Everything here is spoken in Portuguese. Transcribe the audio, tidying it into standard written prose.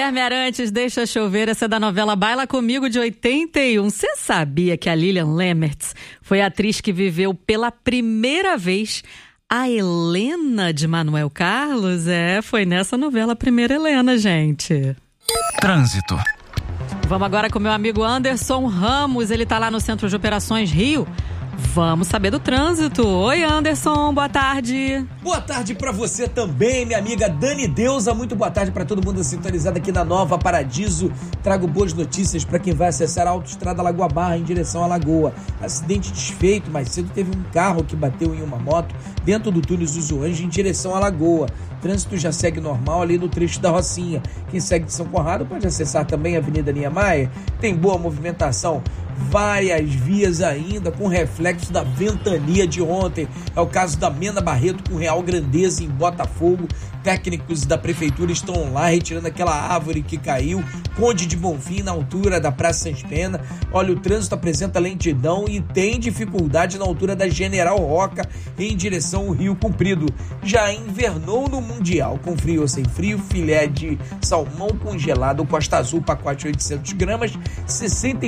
Guilherme Arantes, Deixa Chover, essa é da novela Baila Comigo, de 81. Você sabia que a Lilian Lemmertz foi a atriz que viveu pela primeira vez a Helena de Manuel Carlos? Foi nessa novela Primeira Helena, gente. Trânsito. Vamos agora com meu amigo Anderson Ramos, ele tá lá no Centro de Operações Rio. Vamos saber do trânsito. Oi, Anderson, boa tarde. Boa tarde pra você também, minha amiga Dani Deusa. Muito boa tarde pra todo mundo sintonizado aqui na Nova Paradiso. Trago boas notícias pra quem vai acessar a autoestrada Lagoa Barra em direção à Lagoa. Acidente desfeito, mais cedo teve um carro que bateu em uma moto dentro do túnel Zuzuange em direção à Lagoa. Trânsito já segue normal ali no trecho da Rocinha. Quem segue de São Conrado pode acessar também a Avenida Niemeyer. Tem boa movimentação, várias vias ainda com reflexo da ventania de ontem. É o caso da Mena Barreto com Real Grandeza em Botafogo. Técnicos da prefeitura estão lá retirando aquela árvore que caiu. Conde de Bonfim, na altura da Praça Sans Pena. Olha, o trânsito apresenta lentidão e tem dificuldade na altura da General Roca em direção ao Rio Comprido. Já invernou no Mundial, com frio ou sem frio, filé de salmão congelado Costa Azul, pacote 800 gramas, 60